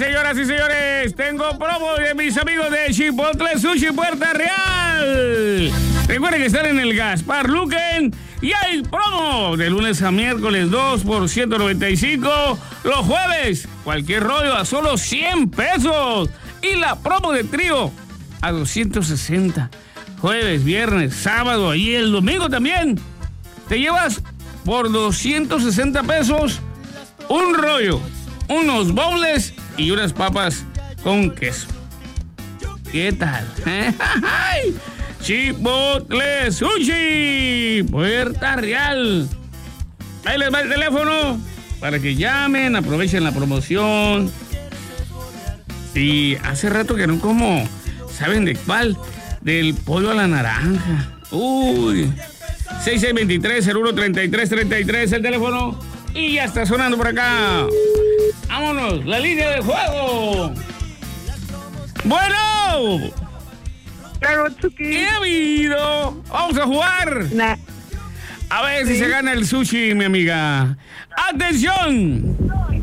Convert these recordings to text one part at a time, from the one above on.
señoras y señores, tengo promo de mis amigos de Chipotle Sushi Puerta Real. Recuerden que están en el Gaspar Luquen y hay promo de lunes a miércoles 2 por 195. Los jueves, cualquier rollo a solo 100 pesos. Y la promo de trío a 260. Jueves, viernes, sábado y el domingo también. Te llevas por 260 pesos un rollo, unos bowls y unas papas con queso. ¿Qué tal? Chipotle Sushi Puerta Real. Ahí les va el teléfono para que llamen, aprovechen la promoción. Y hace rato que no como, ¿saben de cuál? Del pollo a la naranja. Uy. 6623-013333 el teléfono. Y ya está sonando por acá. Vámonos, la línea de juego. Bueno. Claro, Chucky. ¿Qué ha habido? Vamos a jugar. A ver si se gana el sushi, mi amiga. ¡Atención!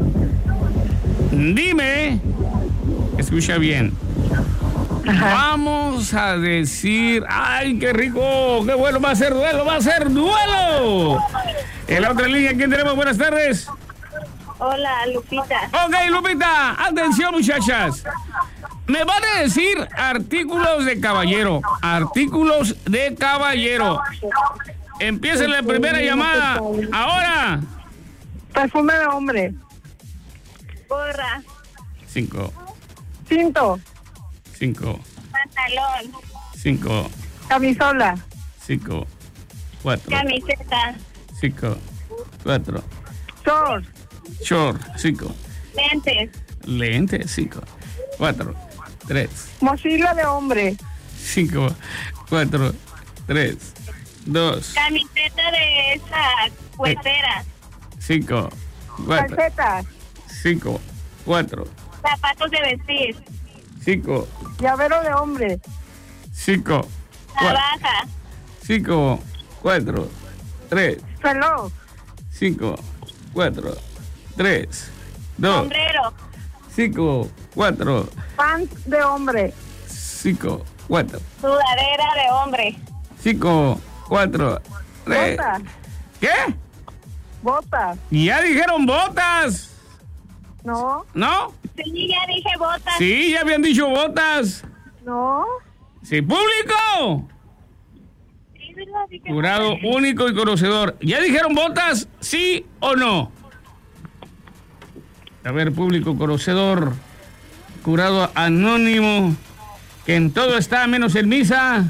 Dime. Escucha bien. Ajá. Vamos a decir... ¡Ay, qué rico! ¡Qué bueno! ¡Va a ser duelo! ¡Va a ser duelo! En la otra línea, ¿quién tenemos? Buenas tardes. Hola, Lupita. Ok, Lupita. Atención, muchachas. Me van a decir artículos de caballero. Artículos de caballero. Empieza la primera llamada. Ahora. Perfume de hombre. Gorra. 5. Cinto. 5. Pantalón. 5. Camisola. 5. 4. Camiseta. 5. 4. Short. Short. 5. Lentes. Lentes. 5. 4. 3. Mochila de hombre. 5. 4. 3. 2. Camiseta de esa cuetera. 5. 4. Calcetas. 5. 4. Zapatos de vestir. 5. Llavero de hombre. 5. Navaja. 5. 4. 3. Reloj. 5. 4. 3. 2. Sombrero. 5. 4. Pants de hombre. 5. 4. Sudadera de hombre. 5. 4. 3. Botas. ¿Qué? Botas. Ya dijeron botas. No. ¿No? Sí, ya dije botas. Sí, ya habían dicho botas. No. Sí, público. Sí, ¿verdad? Dije Jurado botas. único y conocedor. ¿Ya dijeron botas? ¿Sí o no? A ver, público conocedor. Jurado anónimo. Que en todo está menos en misa.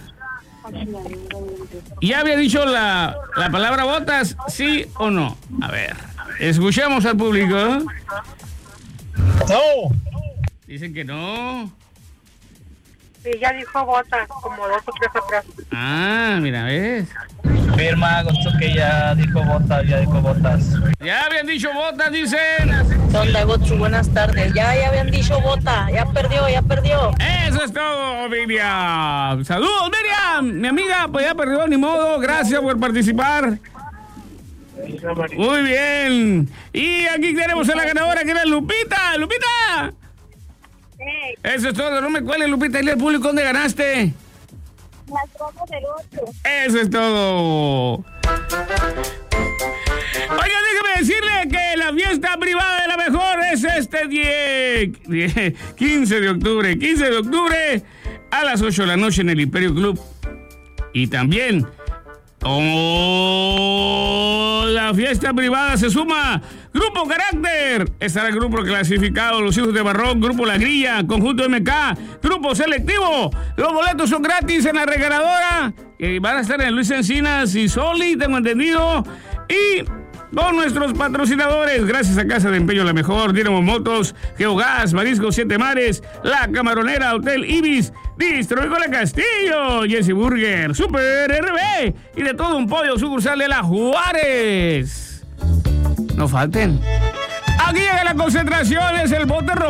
¿Ya había dicho la palabra botas? ¿Sí o no? A ver, escuchemos al público. No. Dicen que no. Sí, ya dijo botas, como 2 o 3 atrás. Ah, mira, ¿ves? Firma, Agosto, que ya dijo botas, Ya habían dicho botas, dicen. Onda Gotsu, buenas tardes. Ya habían dicho bota, ya perdió. Eso es todo, Miriam. Saludos, Miriam. Mi amiga, pues ya perdió, ni modo. Gracias por participar. Muy bien. Y aquí tenemos a la ganadora, que era Lupita. ¡Lupita! Hey, Eso es todo. No me cuelgues, Lupita. Dile al público dónde ganaste. las promos del 8. Eso es todo. Oiga, déjeme decirle que la fiesta privada de la mejor es este 15 de octubre a las 8 de la noche en el Imperio Club. Y también la fiesta privada se suma Grupo Carácter. Estará el grupo clasificado Los Hijos de Barrón, Grupo La Grilla, Conjunto MK, Grupo Selectivo. Los boletos son gratis en la regaladora. Que van a estar en Luis Encinas y Soli, tengo entendido. Y con nuestros patrocinadores, gracias a Casa de Empeño La Mejor, Dinamo Motos, Geogas, Marisco 7 Mares, La Camaronera, Hotel Ibis, Distribuidora Castillo, Jesse Burger, Super RB y de todo un pollo sucursal de La Juárez. No falten. Aquí llega la concentración, es el bote robado.